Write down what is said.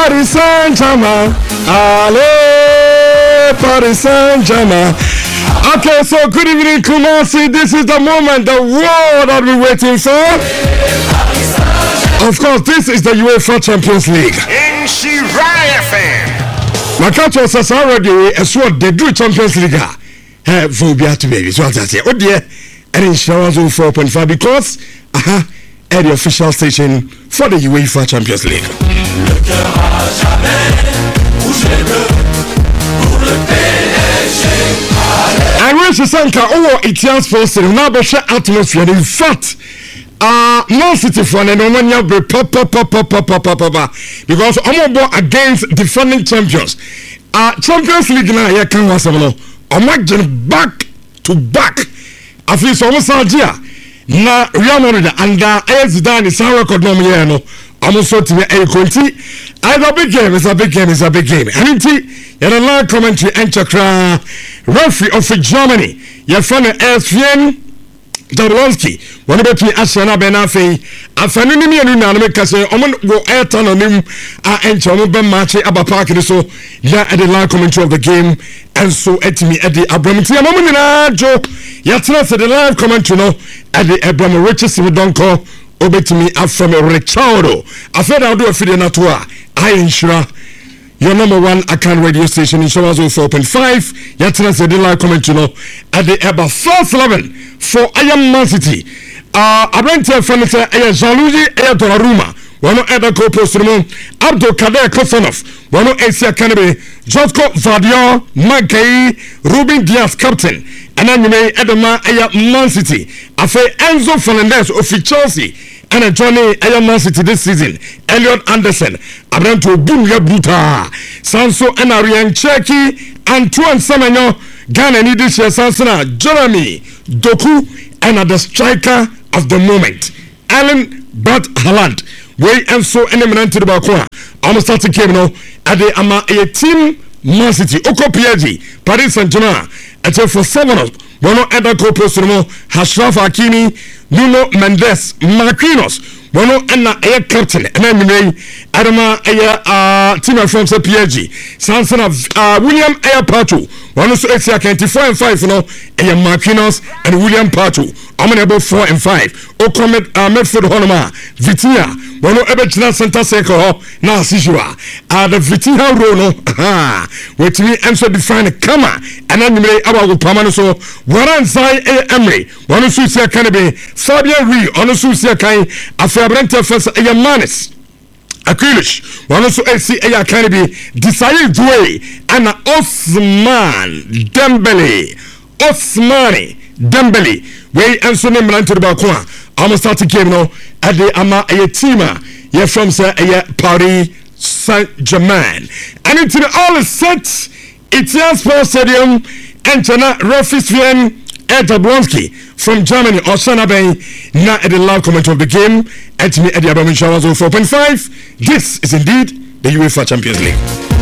Paris Saint-Germain. Allez, Paris Saint-Germain. Okay, so good evening, Kumasi. This is the moment, the world that we're waiting for. Of course, this is the UEFA Champions League. In Shirai FM. My country says already, as well, they do Champions League. For Beatu Baby. So I say, oh dear, and in Shirai 4.5 because, at the official station for the UEFA Champions League. I wish to thank our Etienne Sports and now share atmosphere. In fact, Man City for an Omania be pop because I'm against defending champions. Champions League now here can was no. I'm back to back. I feel so much idea. Na Real Madrid and Zidane is our record no me no. I'm also to be a quality. It's a big game. It's a big game. It's a big game. And indeed, you're a live commentary and chakra referee of Germany. You're from the SVN Jablonski. One of the Ashana Benafe. A family and Nana say, Oman go airton on him and Chomoban Machi Abapaki. So, yeah, at the live commentary of the game. And so, at me at the Abramiti. I'm in Joe. Yatina said the live commentary no at the Abram Richards we don't call. Obetimi from Richardo. I said I'll do a video natua. I ensure your number one account radio station in Shawaz 4.5. Yatina said the live comment, at the Eba 4th 11 for Ayam Man City. I went to a furniture, Jean-Louis Donnarumma. One of other co-post Abdul Kader Kosanov. One of Asia Canada, Josco Vardion, Mankei, Ruben Diaz, captain. And then you may Edema Man City. I say Enzo Fernandez of Chelsea. And Johnny Man City this season. Elliot Anderson. Abraham to Bunga Buta. Sanso and Ariane Cherky. Antoine Semenyo. Ghana Nidish Sansana. Jeremy Doku. And the striker of the moment. Alan Brad Haaland. We and so eminent to the Bakuna. I'm starting game now. At the Ama a team Man City. Oko PSG. Paris Saint-Germain. And for 7 of one other co-person, Ashraf Hakimi, Nuno Mendes, Marquinhos, one and air captain, and then Adama team from PSG, Sanson of William Air Pato, one also 4 and 5, Marquinhos and William Pato. I'm about 4 and 5. Okomed Medford Honoma, Vitinha, one ever center circle, now Sijua. The Vitinha Rono, which me answer define a comma, and then you may about Pamanoso, Waran Zai Emery, one of Susia Canabe, Fabian Ree, on a Susia Kai, a Fabrenta Fess Ayamanis. Akilish, one also AC Aya Canabe, Desire Dway, and Osman Dembele. We answer them to the Bakua. I'm starting game now at the Ama Ayatima. You're from Paris Saint-Germain. And into the all set, Etienne Sports Stadium, Antoine Rofisvian Jablonski from Germany, Oshana Bay, now at the live comment of the game, at me at the Abamin Shawaz 4.5. This is indeed the UEFA Champions League.